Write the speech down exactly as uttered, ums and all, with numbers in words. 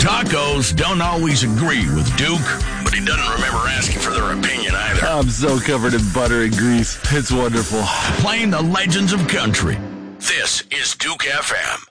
Tacos don't always agree with Duke, but he doesn't remember asking for their opinion either. I'm so covered in butter and grease. It's wonderful. Playing the legends of country. This is Duke F M.